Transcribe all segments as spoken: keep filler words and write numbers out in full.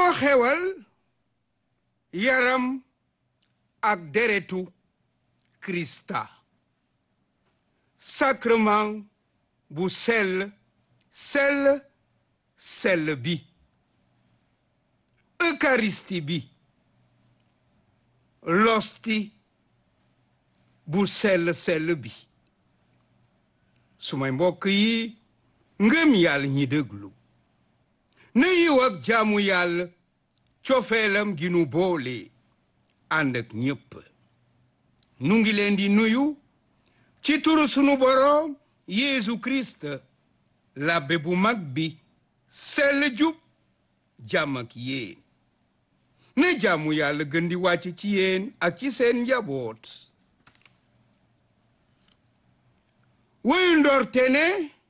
dañoo xewal yaram ak deretu Krista sacrement bu sell sell sell bi Eucharistie bi l'hostie bu sell sell bi sumay mbokk yi ngëm yàlla ñi déglu na yiw ak jaamu yàlla cofeelam gi nu boole ànd ak ñépp nu ngi leen di nuyu ci turu sunu boroom Yeesu Christ labbe bu mag bi sell jub jàmm ak yéen na jaamu yàlla gën di wàcc ci yéen ak ci seen njaboot wuyu ndorte ne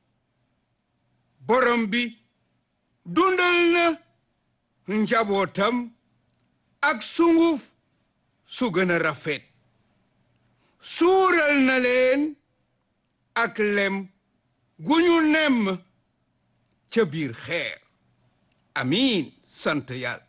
borom bi dundal na njabootam ak sunguf su gën a rafet suural na leen ak lem gu ñu nemm ca biir xeer amiin sant yàlla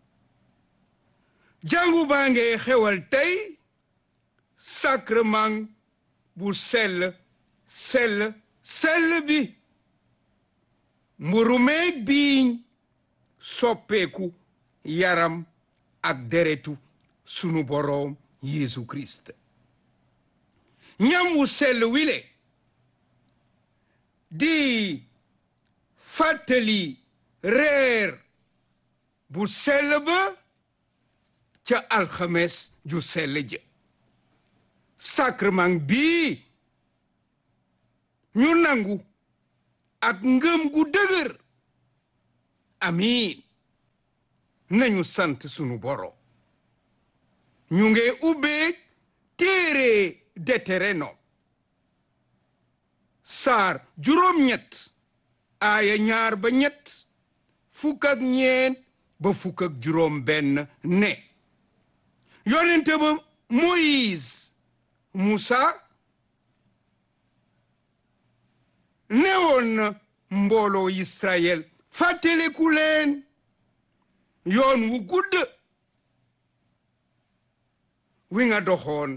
jàngu baa ngi xewal tey sacrement bu sell sell sell bi mburu meeg biiñ soppeeku yaram ak deretu sunu boroom Yeesu Christ ñam wu sell wile di fàttali reer bu sell ba ca alxames ju sell ja sacrement bii ñu nangu ak ngëm gu dëgër amiin nañu sant sunu boroom ñu ngi ubbee téere Deutéronome saar juróom-ñett aaya ñaar ba ñett fukk ak ñeent ba fukk ak juróom benn ne yonente ba Moïse Musa newoon na mbooloo Israël fàttaliku leen yoon wu gudd wi nga doxoon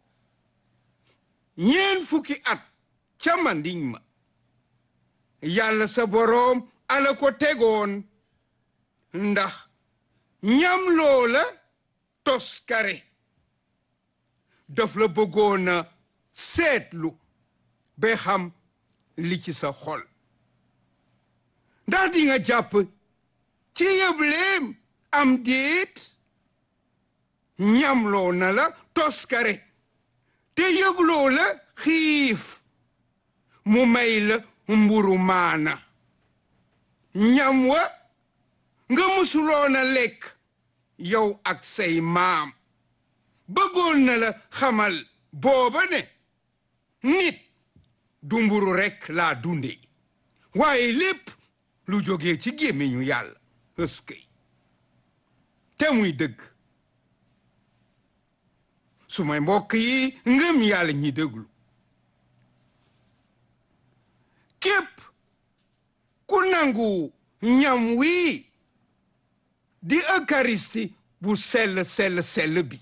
ñeen fukki at ca mandiñ ma yàlla sa boroom ala ko tegoon ndax ñam loola toskare daf la bëggoon a seetlu ba xam li ci sa xol ndax di nga jàpp ci yëbleem am déet ñamloo na la toskare te yëgloo la xiif mu may la mburu maana ñam wa nga musuloon a lekk yow ak say maam bëggoon na la xamal booba ne nit du mburu rekk laa dunde waaye lépp lu jógee ci gémmiñu yàlla ëskëy te muy dëgg su may mbokk yi ngëm yàlla ñi déglu képp ku nangu ñam wii di Eucharistie bu sell sell sell bi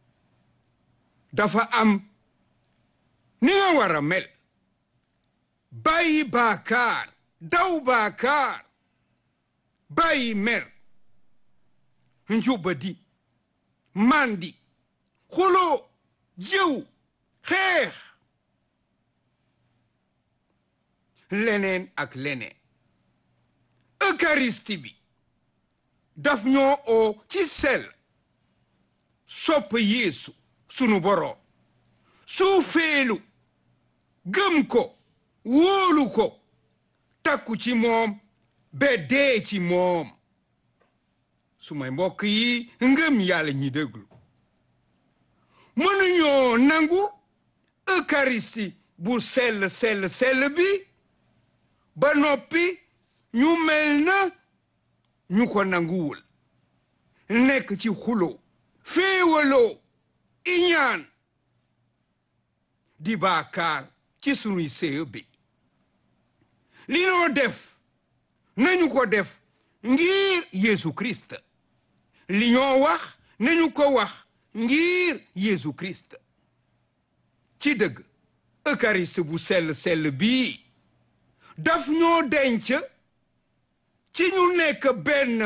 dafa am ni nga war a mel bàyyi baakaar daw baakaar bàyyi mer njubadi mandi xuloo jëw xeex leneen ak leneen Eucharistie bi daf ñoo oo ci sell sopp Yeesu sunu boroom suufeelu gëm ko wóolu ko takku ci moom ba dee ci moom su may mbokk yi ngëm yàlla ñi déglu mënuñoo nangu Eucharistie bu sell sell sell bi ba noppi ñu mel na ñu ko nanguwul nekk ci xuloo féewaloo iñaan di baakaar ci sunuy séy bi li noo def nañu ko def ngir Yeesu Christ li ñoo wax nañu ko wax ngir Yeesu Christ ci dëgg euchariste bu sell sell bii daf ñoo denc ci ñu nekk benn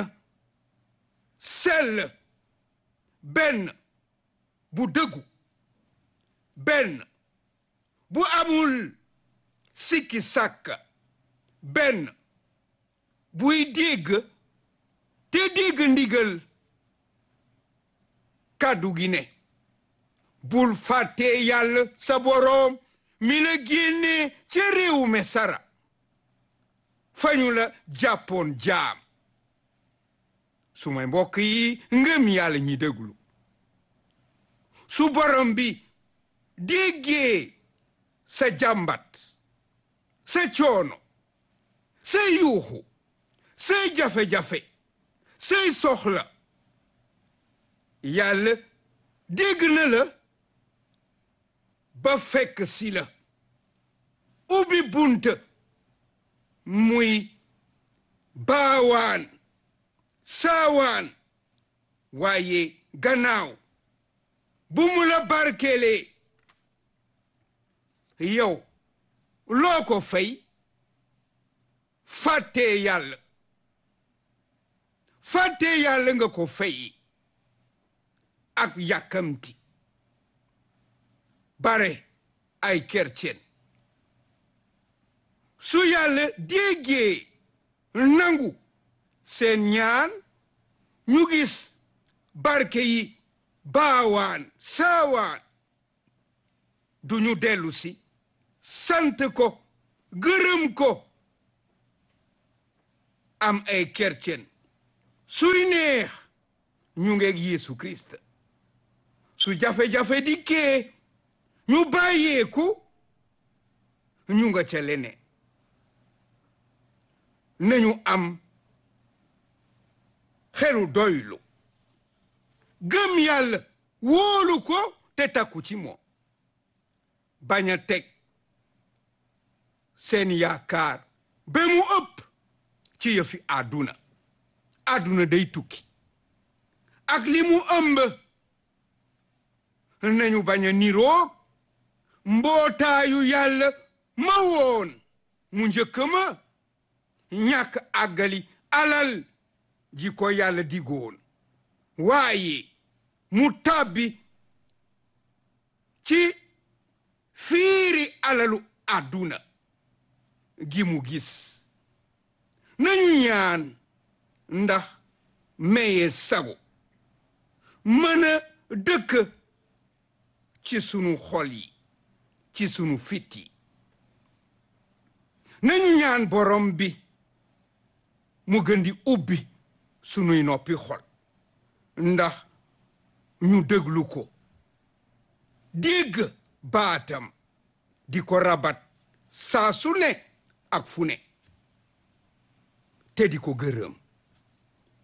sell benn bu dëggu benn bu amul sikki sàkka benn buy dégg te dégg ndigal kàddu gi ne bul fàtte yàlla sa boroom mi la génne ca réew me sara fañu la jàppoon jaam su may mbokk yi ngëm yàlla ñi déglu su borom bi déggee sa jàmbat sa coono say yuuxu say jafe-jafe say soxla yàlla dégg na la ba fekk si la ubbi bunt muy baawaan saawaan waaye gannaaw bu mu la barkelee yow loo ko fay fàtte yàlla fàtte yàlla nga ko fay ak yàkkamti bare ay kercen su yàlla déggee nangu seen ñaan ñu gis barke yi baawaan saawaan duñu dellu si sant ko gërëm ko am ay kercen suy neex ñu ngeeg Yeesu Christ su jafe-jafe dikkee ñu bàyyeeku ñu nga ca leneen nañu am xelu doylu gëm yàlla wóolu ko te takku ci moom bañ a teg seen yaakaar ba mu ëpp ci yëfi àdduna àdduna day tukki ak li mu ëmb nañu bañ a niroo mbootaayu yàlla ma woon mu njëkk ma ñàkk àggali alal ji ko yàlla digoon waaye mu tàbbi ci fiiri alalu àdduna gi mu gis nañu ñaan ndax maye sago mën a dëkk ci sunu xol yi ci sunu fit yi nañu ñaan borom bi mu gën di ubbi sunuy noppi xol ndax ñu déglu ko dégg baatam di ko rabat saa su ne ak fu ne te di ko gërëm